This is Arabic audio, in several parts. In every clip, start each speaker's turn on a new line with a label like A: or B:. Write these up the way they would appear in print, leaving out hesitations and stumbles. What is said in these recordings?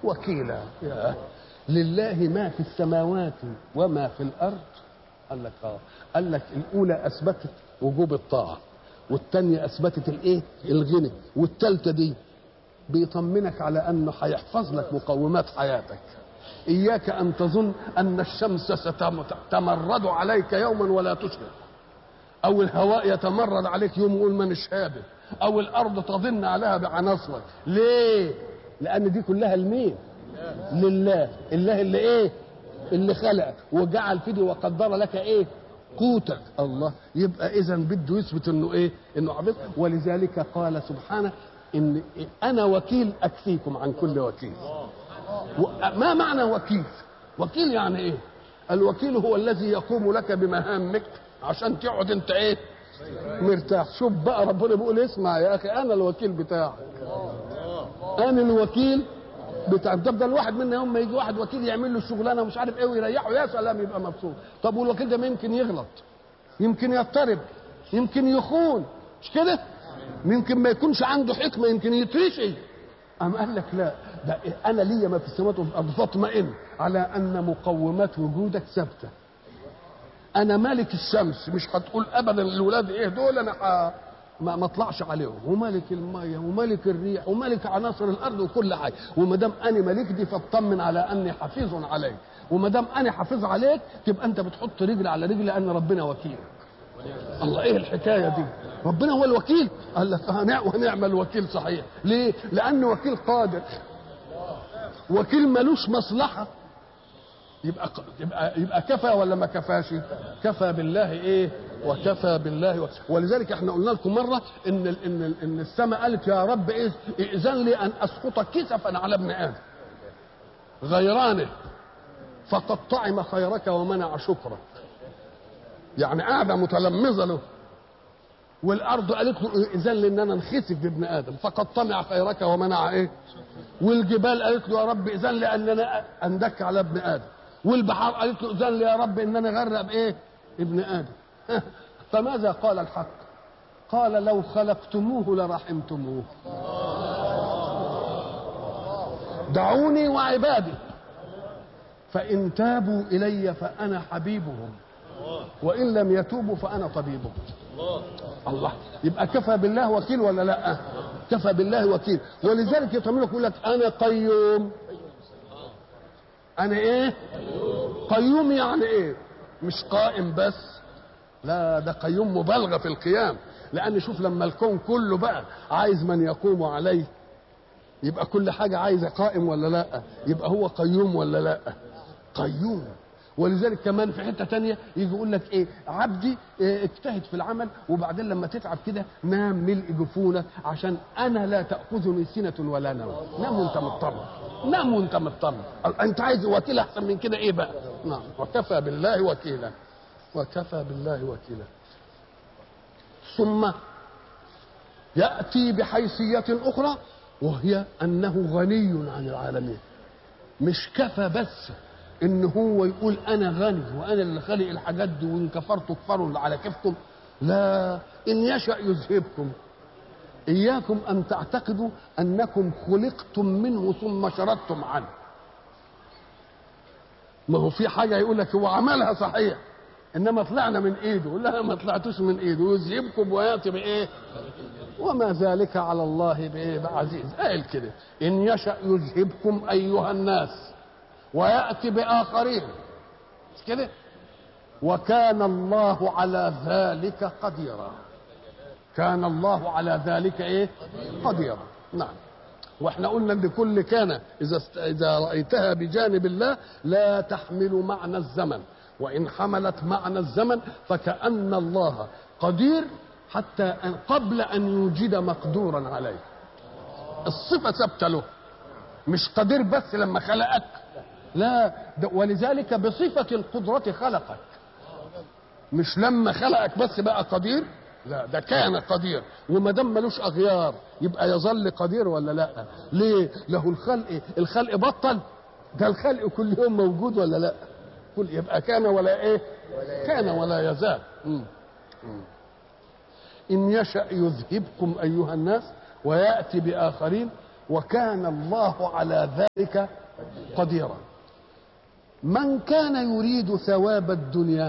A: وكيلا. لله ما في السماوات وما في الارض. قال لك الاولى اثبتت وجوب الطاعه، والثانيه اثبتت الايه؟ الغنى، والثالثه دي بيطمنك على انه هيحفظ لك مقومات حياتك. اياك ان تظن ان الشمس ستمرد عليك يوما ولا تشرق، او الهواء يتمرد عليك يوم يقول مانيش قادر، او الارض تظن عليها بعناصرك. ليه؟ لان دي كلها لمين؟ لله. الله اللي ايه؟ اللي خلقك وجعل فيه وقدر لك ايه؟ قوتك. الله. يبقى اذا بده يثبت انه ايه؟ انه عبيد. ولذلك قال سبحانه ان انا وكيل اكفيكم عن كل وكيل. ما معنى وكيل؟ وكيل يعني ايه؟ الوكيل هو الذي يقوم لك بمهامك عشان تقعد انت ايه؟ مرتاح. شوف بقى ربنا بيقول اسمع يا اخي انا الوكيل بتاعك، انا الوكيل بتاع. ده الواحد منا يوم ما يجي واحد وكيل يعمل له الشغلانه ومش عارف ايه ويريحه، يا سلام يبقى مبسوط. طب والوكيل ده ما يمكن يغلط، يمكن يضطرب، يمكن يخون، مش كده؟ يمكن ما يكونش عنده حكمه، يمكن يترشي. أم قال لك لا، ده انا ليا ما في السماوات وفي الارض، فاطمئن على ان مقومات وجودك ثابته. انا مالك الشمس، مش هتقول ابدا الاولاد ايه دول انا ما اطلعش عليهم، ومالك الميه ومالك الريح ومالك عناصر الارض وكل حاجه. وما دام انا مالك دي فاطمن على اني حفيظ عليك. وما دام انا حافظ عليك تبقى انت بتحط رجل على رجل لان ربنا وكيل. الله، ايه الحكايه دي؟ ربنا هو الوكيل. قال لك ونعم الوكيل. صحيح. ليه؟ لانه وكيل قادر. وكيل ملوش مصلحه. يبقى كفى ولا ما كفاش؟ كفى بالله ايه؟ وكفى بالله ولذلك احنا قلنا لكم مره ان السماء قالت يا رب ايه؟ ائذن لي ان اسقط كسفا على ابن ادم غيرانه فقد طعم خيرك ومنع شكرك. يعني قاعده متلمذه له. والارض قالت له ائذن لي ان انا انخسف بابن ادم فقد طمع خيرك ومنع ايه؟ والجبال قالت له يا رب ائذن لي ان انا اندك على ابن ادم. والبحار قالت له ائذن لي يا رب ان انا اغرق بايه؟ ابن ادم. فماذا قال الحق؟ قال لو خلقتموه لرحمتموه. دعوني وعبادي فان تابوا الي فانا حبيبهم وان لم يتوبوا فانا طبيبهم. الله. يبقى كفى بالله وكيل ولا لا؟ كفى بالله وكيل. ولذلك يطمنك يقول لك انا قيوم. انا ايه؟ قيوم. يعني ايه؟ مش قائم بس، لا، ده قيوم مبالغه في القيام. لان شوف لما الكون كله بقى عايز من يقوم عليه يبقى كل حاجه عايزه قائم ولا لا؟ يبقى هو قيوم ولا لا؟ قيوم. ولذلك كمان في حته تانية يجي يقول لك ايه؟ عبدي اجتهد في العمل وبعدين لما تتعب كده نام ملء جفونك عشان انا لا تاخذني سنه ولا نوم. نام وانت مطمن، نام وانت مطمن. انت عايز وكيل احسن من كده ايه بقى؟ نعم. وكفى بالله وكيلا. وكفى بالله وكيلا. ثم ياتي بحيثيه اخرى وهي انه غني عن العالمين. مش كفى بس ان هو يقول انا غني وانا اللي خالق الحاجات دي وان كفرتوا كفروا على كيفكم. لا، ان يشأ يذهبكم. اياكم ان تعتقدوا انكم خلقتم منه ثم شردتم عنه. ما هو في حاجه يقول لك هو عملها صحيح انما طلعنا من ايده. لا، ما طلعتوش من ايده. يذهبكم وياتي بايه؟ وما ذلك على الله بايه؟ بعزيز. قال كده ان يشأ يذهبكم ايها الناس ويأتي بآخرين. مش كده؟ وكان الله على ذلك قديرا. كان الله على ذلك ايه؟ قديرا. نعم. واحنا قلنا ان كل كان اذا رأيتها بجانب الله لا تحمل معنى الزمن، وان حملت معنى الزمن فكأن الله قدير حتى أن قبل ان يوجد مقدورا عليه. الصفة ثابتة له، مش قدير بس لما خلقك، لا، ولذلك بصفة القدرة خلقك. مش لما خلقك بس بقى قدير، لا، ده كان قدير. وما دام ملوش اغيار يبقى يظل قدير ولا لا؟ ليه؟ له الخلق بطل؟ ده الخلق كل يوم موجود ولا لا؟ يبقى كان ولا ايه؟ كان ولا يزال. ان يشأ يذهبكم ايها الناس ويأتي بآخرين وكان الله على ذلك قديرا. من كان يريد ثواب الدنيا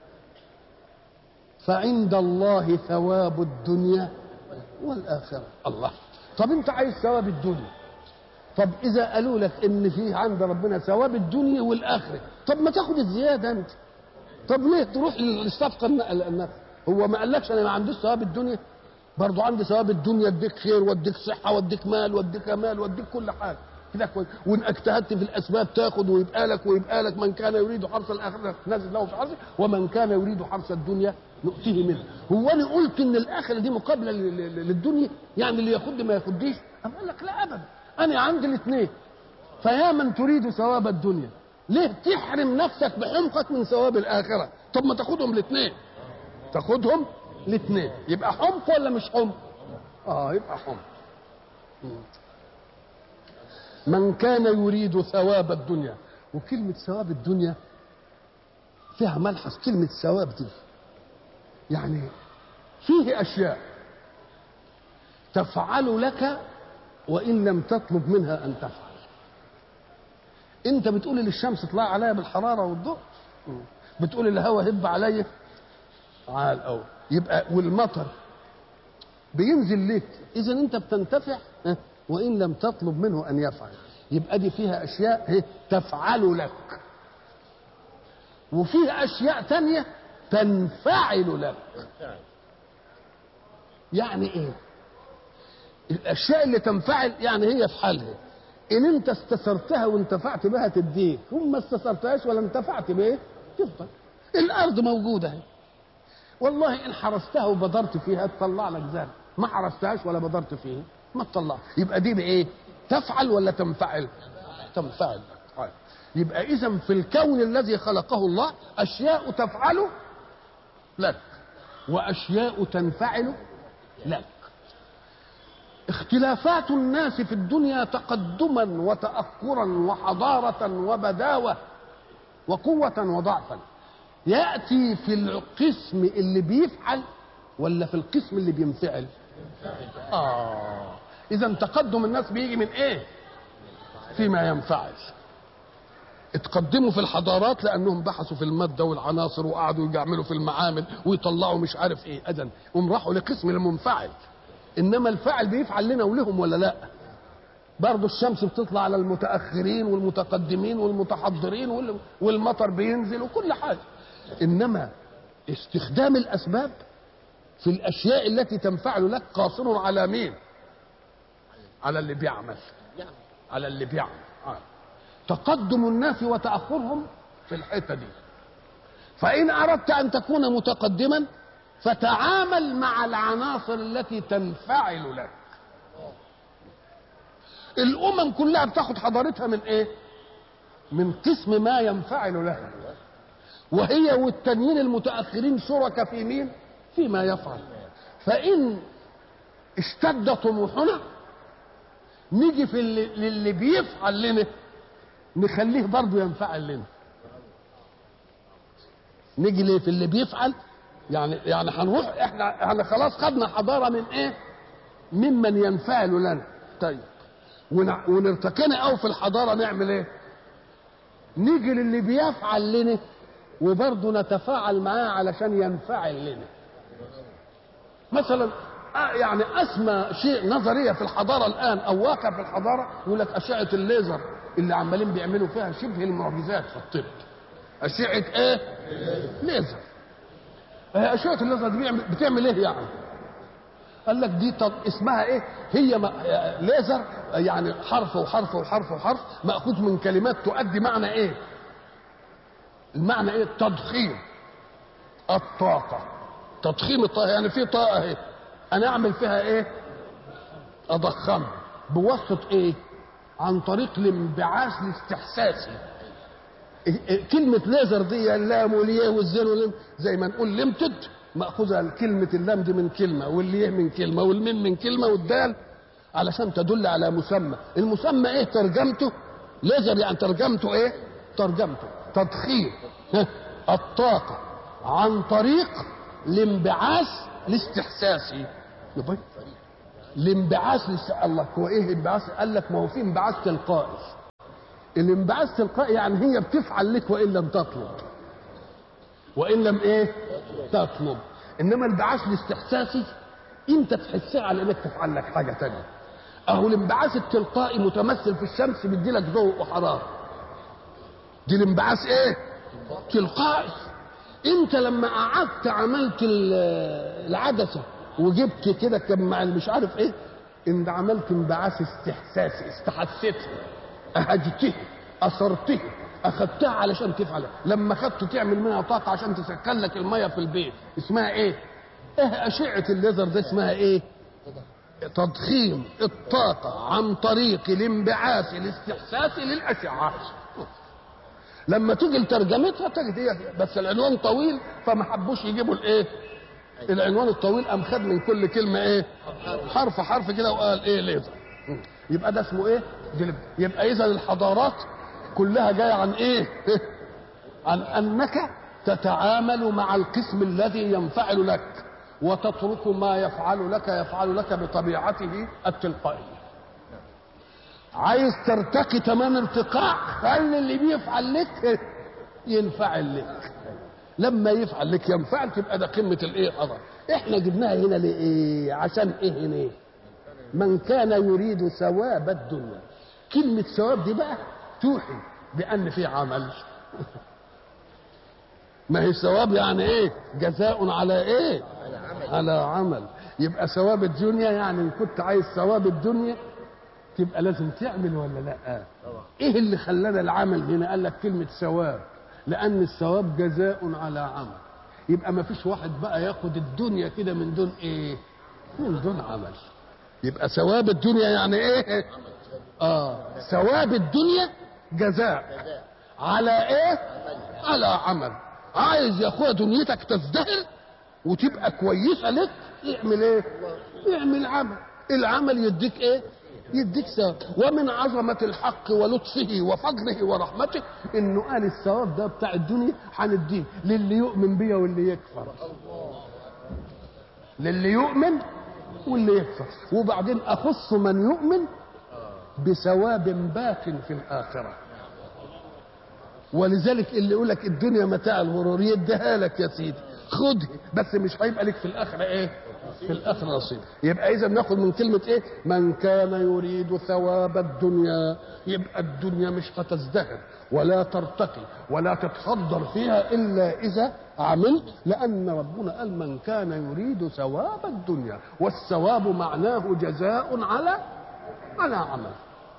A: فعند الله ثواب الدنيا والآخرة. الله، طب انت عايز ثواب الدنيا، طب اذا قالوا لك ان في عند ربنا ثواب الدنيا والآخرة، طب ما تاخد الزيادة انت؟ طب ليه تروح للصفقة النفس؟ هو ما قالكش انا ما عنديش ثواب الدنيا؟ برضو عندي ثواب الدنيا، اديك خير واديك صحة واديك مال واديك امال واديك كل حاجة كده كويس، وان اجتهدت في الاسباب تاخد ويبقى لك من كان يريد حرث الاخره نزل له في حرثه ومن كان يريد حرث الدنيا نؤتيه منه. هو انا قلت ان الاخره دي مقابله للدنيا، يعني اللي ياخد ما ياخديش؟ أم قال لك لا ابدا، انا عندي الاثنين. فيا من تريد ثواب الدنيا ليه تحرم نفسك بحمقك من ثواب الاخره؟ طب ما تاخدهم الاثنين، تاخدهم الاثنين، يبقى حمق ولا مش حمق؟ يبقى حمق. من كان يريد ثواب الدنيا. وكلمة ثواب الدنيا فيها ملحظ، كلمة ثواب دي يعني فيه أشياء تفعل لك وإن لم تطلب منها أن تفعل. أنت بتقول للشمس اطلع عليا بالحرارة والضوء، بتقول الهواء هب عليا على الأول، يبقى والمطر بينزل لك، إذا أنت بتنتفع وإن لم تطلب منه أن يفعل. يبقى دي فيها أشياء تفعل لك، وفيها أشياء تانية تنفعل لك. يعني إيه؟ الأشياء اللي تنفعل يعني هي في حالها، إن أنت استثرتها وانتفعت بها تديك، ثم استثرتهاش ولا انتفعت بها تفضل. الأرض موجودة، والله إن حرستها وبدرت فيها تطلع لك زرع، ما حرستهاش ولا بدرت فيها ما تطلع. يبقى دي بايه؟ تفعل ولا تنفعل؟ تنفعل. يبقى اذا في الكون الذي خلقه الله اشياء تفعل لك واشياء تنفعل لك. اختلافات الناس في الدنيا تقدما وتأخرا وحضارة وبداوة وقوة وضعفا يأتي في القسم اللي بيفعل ولا في القسم اللي بينفعل؟ إذا تقدم الناس بيجي من إيه؟ فيما ينفعل. اتقدموا في الحضارات لأنهم بحثوا في المادة والعناصر وقعدوا يعملوا في المعامل ويطلعوا مش عارف إيه، إذن هم راحوا لقسم المنفعل. إنما الفاعل بيفعل لنا ولهم ولا لا؟ برضه الشمس بتطلع على المتأخرين والمتقدمين والمتحضرين والمطر بينزل وكل حاجة. إنما استخدام الأسباب في الأشياء التي تنفعل لك قاصر على مين؟ على اللي بيعمل، على اللي بيعمل. تقدم الناس وتأخرهم في الحتة دي. فإن أردت أن تكون متقدما فتعامل مع العناصر التي تنفعل لك. الأمم كلها بتاخد حضارتها من إيه؟ من قسم ما ينفعل لها، وهي والتانيين المتأخرين شركاء في مين؟ فيما يفعل. فإن اشتد طموحنا نيجي في اللي بيفعل لنا نخليه برضه ينفعل لنا. نيجي ليه في اللي بيفعل؟ يعني هنروح احنا خلاص خدنا حضاره من ايه؟ ممن ينفعل لنا. طيب ونرتكن او في الحضاره نعمل ايه؟ نيجي للي بيفعل لنا وبرضه نتفاعل معاه علشان ينفعل لنا. مثلا يعني اسمى شيء نظريه في الحضاره الان او واقع في الحضاره يقول لك اشعه الليزر اللي عمالين بيعملوا فيها شبه المعجزات في الطب. اشعه ايه؟ ليزر. اشعه الليزر دي بتعمل ايه يعني؟ قال لك دي اسمها ايه؟ هي ليزر يعني حرف وحرف وحرف وحرف ماخوذ من كلمات تؤدي معنى ايه؟ المعنى ايه؟ تضخيم الطاقه. تضخيم الطاقه يعني في طاقه اهي انا اعمل فيها ايه؟ اضخمها بواسطه ايه؟ عن طريق الانبعاث الاستحساسي. كلمة ليزر دي اللام والياء والزين واللام زي ما نقول ليمتد مأخوذة كلمة اللام دي من كلمة والياء من كلمة والميم من كلمة والدال علشان تدل على مسمى. المسمى ايه ترجمته؟ ليزر يعني ترجمته ايه؟ ترجمته تضخيم الطاقة عن طريق الانبعاث الاستحساسي. الانبعاث الله هو ايه الانبعاث؟ قال لك ما هو في انبعاث تلقائي. الانبعاث تلقائي يعني هي بتفعل لك وان لم تطلب، وان لم ايه تطلب. انما الانبعاث الاستحساسي انت تحسها على انك تفعل لك حاجه تانية. اهو الانبعاث التلقائي متمثل في الشمس بيدي لك ضوء وحراره، دي الانبعاث ايه تلقائي. انت لما قعدت عملت العدسه وجبت كده كم مش عارف ايه، انت عملت انبعاث استحساسي، استحسيتها، اهجتها، اثرتها، اخدتها علشان تفعل. لما خدت تعمل منها طاقه عشان تسكن لك الميه في البيت، اسمها ايه؟ ايه اشعه الليزر ده اسمها ايه؟ تضخيم الطاقه عن طريق الانبعاث الاستحساسي للاشعه. لما تيجي لترجمتها تجد هي بس العنوان طويل فما حبوش يجيبوا الايه؟ العنوان الطويل، قام خد من كل كلمه ايه؟ حرف حرف كده وقال ايه ليزر. يبقى ده اسمه ايه؟ يبقى اذا الحضارات كلها جايه عن ايه؟ عن انك تتعامل مع القسم الذي ينفعل لك وتترك ما يفعل لك بطبيعته التلقائيه. عايز ترتقي تمام ارتقاء، خلي اللي بيفعل لك ينفعل لك. لما يفعل لك ينفعل تبقى ده قمه الايه؟ حضر. احنا جبناها هنا لايه؟ عشان ايه هنا؟ من كان يريد ثواب الدنيا. كلمه ثواب دي بقى توحي بان في عمل. ما هي ثواب يعني ايه؟ جزاء على ايه؟ على عمل. يبقى ثواب الدنيا يعني ان كنت عايز ثواب الدنيا تبقى لازم تعمل ولا لا؟ ايه اللي خلانا العمل هنا؟ قال لك كلمه ثواب لان الثواب جزاء على عمل. يبقى ما فيش واحد بقى ياخد الدنيا كده من دون ايه؟ من دون عمل. يبقى ثواب الدنيا يعني ايه؟ ثواب الدنيا جزاء على ايه؟ على عمل. عايز يا اخويا دنيتك تزدهر وتبقى كويسه لك، اعمل ايه؟ اعمل عمل. العمل يديك ايه؟ يديك ثواب. ومن عظمه الحق ولطفه وفضله ورحمته انه قال الثواب ده بتاع الدنيا هنديه للي يؤمن بيا واللي يكفر. للي يؤمن واللي يكفر. وبعدين اخص من يؤمن بثواب باق في الاخره. ولذلك اللي يقول لك الدنيا متاع الغرور يديها لك يا سيدي، خدها، بس مش هيبقى لك في الاخره ايه؟ في الاخره نصيب. يبقى اذا ناخد من كلمه ايه؟ من كان يريد ثواب الدنيا. يبقى الدنيا مش هتزدهر ولا ترتقي ولا تتصدر فيها الا اذا عملت، لان ربنا قال من كان يريد ثواب الدنيا، والثواب معناه جزاء على عمل.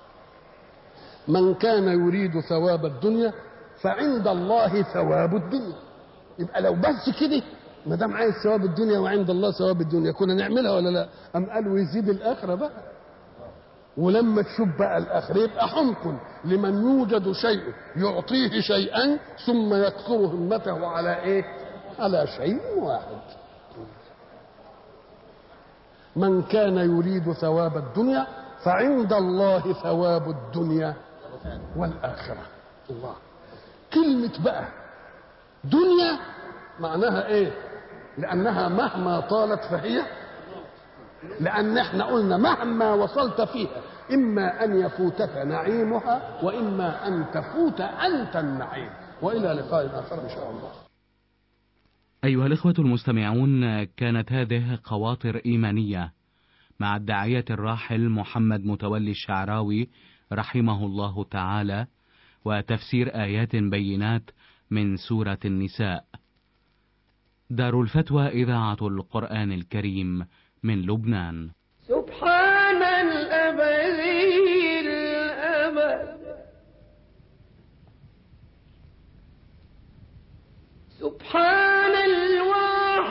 A: من كان يريد ثواب الدنيا فعند الله ثواب الدنيا. يبقى لو بس كده ما دام عايز ثواب الدنيا وعند الله ثواب الدنيا كنا نعملها ولا لا؟ ام قال ويزيد الاخره بقى. ولما تشوف بقى الاخره يبقى حمق لمن يوجد شيء يعطيه شيئا ثم يكثر همته على ايه؟ على شيء واحد. من كان يريد ثواب الدنيا فعند الله ثواب الدنيا والاخره. الله. كلمه بقى دنيا معناها ايه؟ لانها مهما طالت فهي، لان احنا قلنا مهما وصلت فيها اما ان يفوتك نعيمها واما ان تفوت انت النعيم. والى لقاء اخر ان شاء الله.
B: ايها الاخوه المستمعون، كانت هذه خواطر ايمانيه مع الداعيه الراحل محمد متولي الشعراوي رحمه الله تعالى، وتفسير ايات بينات من سورة النساء. دار الفتوى إذاعة القرآن الكريم من لبنان.
C: سبحان الأبدي الأبد، سبحان